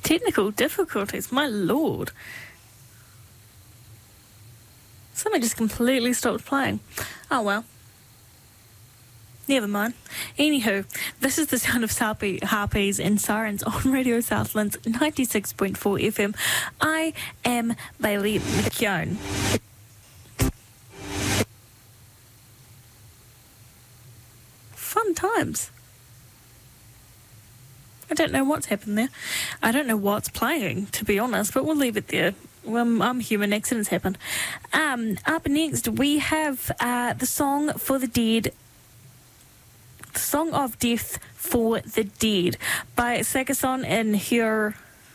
Technical difficulties, my lord. Something just completely stopped playing. Oh well. Never mind. Anywho, this is the sound of harpies and sirens on Radio Southlands 96.4 FM. I am Bailey McKeown. Fun times. I don't know what's happened there. I don't know what's playing, to be honest, but we'll leave it there. Well, I'm human, accidents happen. Up next, we have the Song for the Dead. The Song of Death for the Dead by Sakason and Her.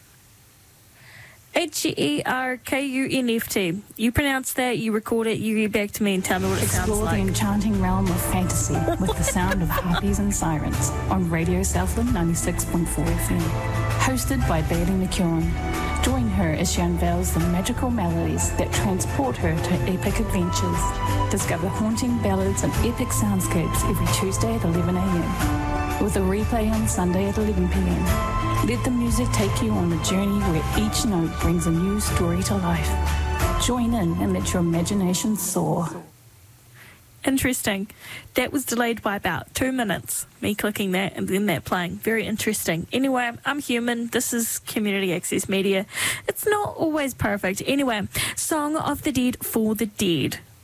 Herkunft. You pronounce that, you record it, you get back to me and tell me what it sounds like. Explore the enchanting realm of fantasy with the sound of harpies and sirens on Radio Southland 96.4 FM. Hosted by Bailey McKeown. Join her as she unveils the magical melodies that transport her to epic adventures. Discover haunting ballads and epic soundscapes every Tuesday at 11 a.m. with a replay on Sunday at 11 p.m. Let the music take you on a journey where each note brings a new story to life. Join in and let your imagination soar. Interesting. That was delayed by about 2 minutes, me clicking that and then that playing. Very interesting. Anyway, I'm human. This is Community Access Media. It's not always perfect. Anyway, Song of the Dead for the Dead.